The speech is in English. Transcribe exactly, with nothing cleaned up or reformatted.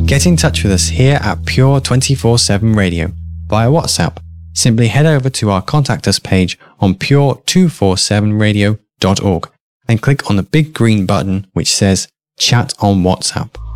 Get in touch with us here at Pure twenty-four seven Radio via WhatsApp. Simply head over to our Contact Us page on pure two forty-seven radio dot org and click on the big green button which says Chat on WhatsApp.